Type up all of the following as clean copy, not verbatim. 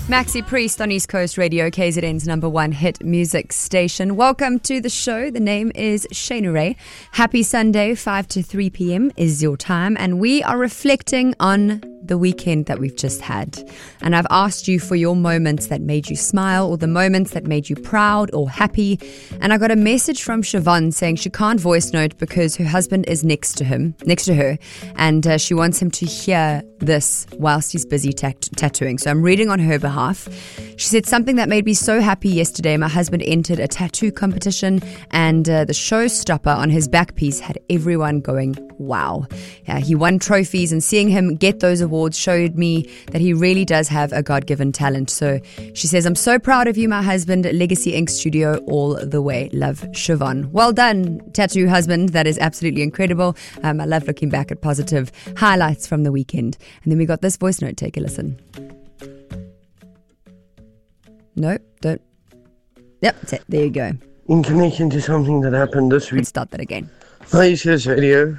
Maxi Priest on East Coast Radio, KZN's number one hit music station. Welcome to the show. The name is Shayna Ray. Happy Sunday, 5 to 3 p.m. is your time, and we are reflecting on the weekend that we've just had. And I've asked you for your moments that made you smile, or the moments that made you proud or happy. And I got a message from Siobhan saying she can't voice note because her husband is next to her, and she wants him to hear this whilst he's busy tattooing. So I'm reading on her behalf. She said, something that made me so happy yesterday. My husband entered a tattoo competition, and the showstopper on his back piece had everyone going, wow. He won trophies, and seeing him get those awards showed me that he really does have a God-given talent. So she says, I'm so proud of you, my husband. Legacy Ink Studio all the way. Love, Siobhan. Well done, tattoo husband. That is absolutely incredible. I love looking back at positive highlights from the weekend. And then we got this voice note. Take a listen. No, don't. Yep, that's it. There you go. In connection to something that happened this week. Let's start that again. Hi, East Coast Radio.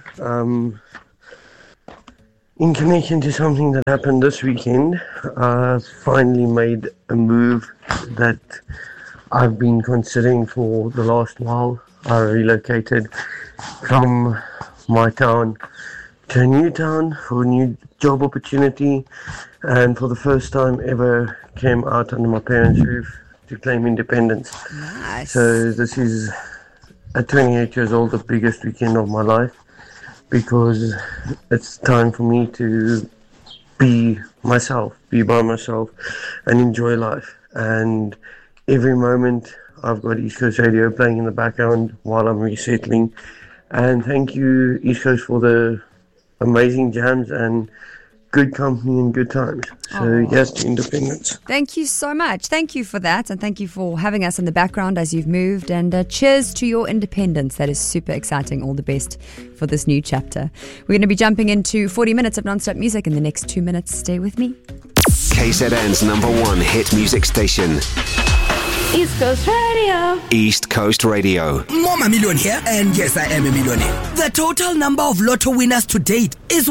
In connection to something that happened this weekend, I finally made a move that I've been considering for the last while. I relocated from my town to a new town for a new job opportunity, and for the first time ever came out under my parents' roof to claim independence. Nice. So this is, at 28 years old, the biggest weekend of my life, because it's time for me to be myself, be by myself, and enjoy life. And every moment I've got East Coast Radio playing in the background while I'm resettling. And thank you, East Coast, for the amazing jams and good company and good times. So yes, to independence. Thank you so much. Thank you for that, and thank you for having us in the background as you've moved, and cheers to your independence. That is super exciting. All the best for this new chapter. We're going to be jumping into 40 minutes of non-stop music in the next 2 minutes. Stay with me. KZN's number one hit music station. East Coast Radio. East Coast Radio. Mama Million here, and yes, I am a millionaire. The total number of lotto winners to date is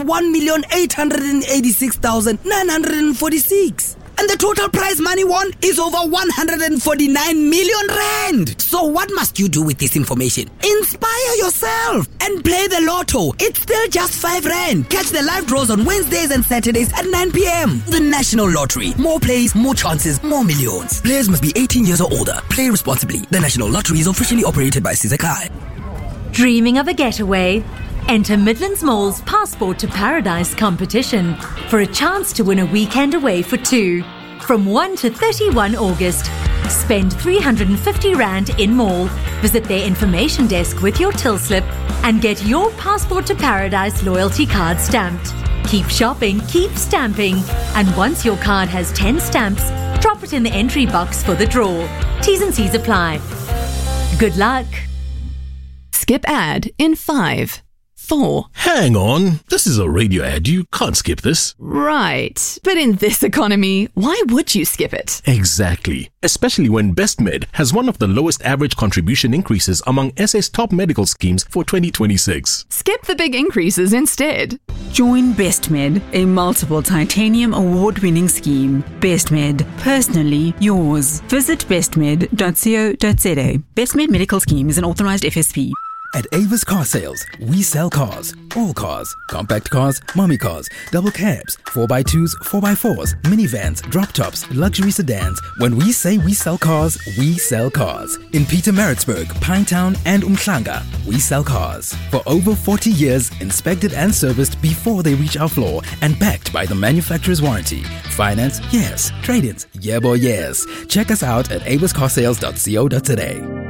1,886,946. And the total prize money won is over 149 million rand. So what must you do with this information? Inspire yourself and play the lotto. It's still just 5 rand. Catch the live draws on Wednesdays and Saturdays at 9 p.m. The National Lottery. More plays, more chances, more millions. Players must be 18 years or older. Play responsibly. The National Lottery is officially operated by Sizakai. Dreaming of a getaway? Enter Midlands Mall's Passport to Paradise competition for a chance to win a weekend away for 2. From 1 to 31 August. Spend 350 Rand in mall. Visit their information desk with your till slip and get your Passport to Paradise loyalty card stamped. Keep shopping, keep stamping. And once your card has 10 stamps, drop it in the entry box for the draw. T's and C's apply. Good luck. Skip ad in 5, 4. Hang on, this is a radio ad. You can't skip this. Right, but in this economy, why would you skip it? Exactly, especially when BestMed has one of the lowest average contribution increases among SA's top medical schemes for 2026. Skip the big increases instead. Join BestMed, a multiple titanium award-winning scheme. BestMed, personally yours. Visit bestmed.co.za. BestMed Medical Scheme is an authorized FSP. At Avis Car Sales, we sell cars. All cars. Compact cars, mommy cars, double cabs, 4x2s, 4x4s, minivans, drop tops, luxury sedans. When we say we sell cars, we sell cars. In Pietermaritzburg, Pinetown, and Umhlanga, we sell cars. For over 40 years, inspected and serviced before they reach our floor, and backed by the manufacturer's warranty. Finance? Yes. Trade-ins? Yeah boy, yes. Check us out at aviscarsales.co.za.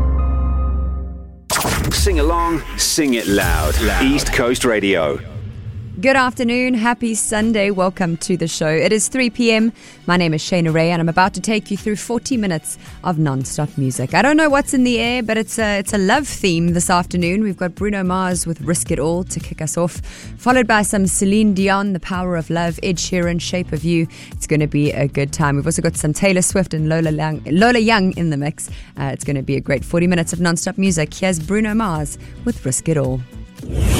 Sing along, sing it loud. East Coast Radio. Good afternoon. Happy Sunday. Welcome to the show. It is 3 p.m. My name is Shayna Ray, and I'm about to take you through 40 minutes of non-stop music. I don't know what's in the air, but it's a love theme this afternoon. We've got Bruno Mars with Risk It All to kick us off, followed by some Celine Dion, The Power of Love, Ed Sheeran, Shape of You. It's going to be a good time. We've also got some Taylor Swift and Lola Young in the mix. It's going to be a great 40 minutes of non-stop music. Here's Bruno Mars with Risk It All.